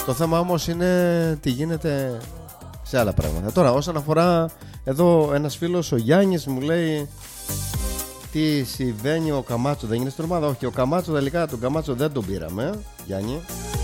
Το θέμα όμως είναι τι γίνεται σε άλλα πράγματα. Τώρα όσον αφορά, εδώ ένας φίλος, ο Γιάννης, μου λέει τι συμβαίνει ο Καμάτσο. Δεν είναι στην ομάδα? Όχι, ο Καμάτσο τελικά, τον Καμάτσο δεν τον πήραμε, Γιάννη.